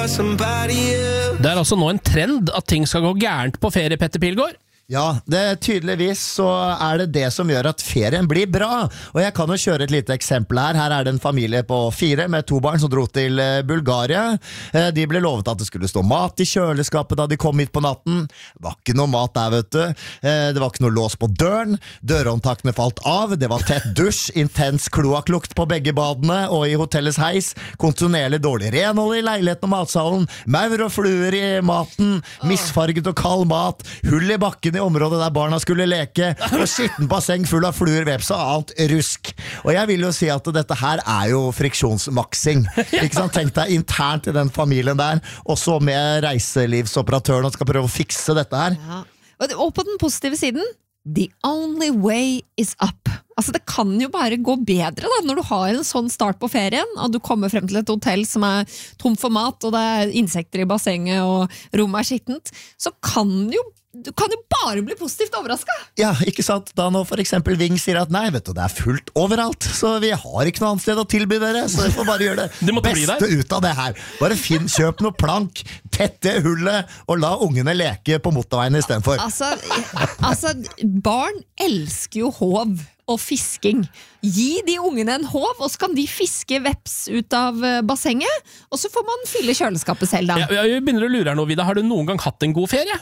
Det altså nå en trend at ting skal gå gærent på ferie, Petter Pilgaard. Ja, tydeligvis så det som gjør at ferien blir bra. Og jeg kan jo kjøre et lite eksempel her. Her det en familie på 4 med 2 barn som dro til Bulgaria. De ble lovet at det skulle stå mat i kjøleskapet da de kom hit på natten. Det var ikke noe mat der, vet du. Det var ikke noe lås på døren. Dørhåndtakene falt av. Det var tett dusj, intens kloakklukt på begge badene og i hotellets heis. Kontinuerlig dårlig renhold i leiligheten og matsalen. Maur og fluer i maten. Misfarget og kald mat. Hull i bakken i området der barna skulle leke, og skitten basseng full av fluer, veps og annet rusk. Og jeg vil jo si at dette her jo friksjonsmaksing. Ikke sant? Tenk deg internt i den familien der, og så med reiselivsoperatøren og skal prøve å fikse dette her. Ja. Og på den positive siden, the only way is up. Altså det kan jo bare gå bedre da, når du har en sånn start på ferien, og du kommer frem til et hotell som tom for mat, og det insekter i bassenget, og rommet skittent, så du kan jo bare bli positivt overrasket. Ja, ikke sant? Da nå for eksempel Ving sier at nei, vet du, det fullt overalt, så vi har ikke noe annet sted å tilby dere, så vi får bare gjøre det beste ut av det her. Bare kjøp noe plank, tette hullet, og la ungene leke på motorveien i stedet for. Altså, barn elsker jo håv og fisking. Gi de ungene en håv, og så kan de fiske veps ut av bassenget, og så får man fylle kjøleskapet selv da. Jeg begynner å lure her nå, Vida. Har du noen gang hatt en god ferie?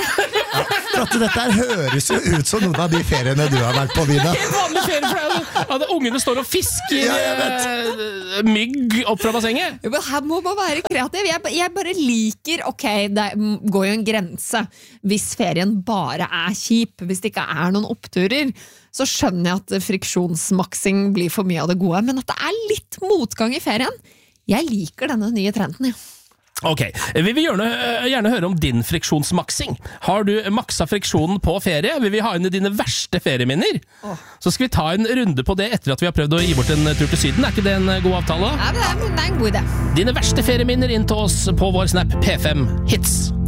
Dette høres jo ut som noen av de feriene du har vært på, Vida. Helt vanlig ferie, for ungene står og fisker mygg opp fra bassenget. Jo, men her må man være kreativ. Jeg bare liker, ok, det går jo en grense. Hvis ferien bare kjip, hvis det ikke noen oppturer, så skjønner jeg at friksjonsmaksing blir for mye av det gode, men at det litt motgang i ferien. Jeg liker denne nye trenden, ja. Ok, vi vil gjerne høre om din friksjonsmaksing. Har du maksa friksjonen på ferie? Vil vi ha inn dine verste ferieminner? Så skal vi ta en runde på det etter at vi har prøvd å gi bort en tur til Syden. Ikke det en god avtale? Ja, det en god idé. Dine verste ferieminner inn til oss på vår Snap P5 Hits.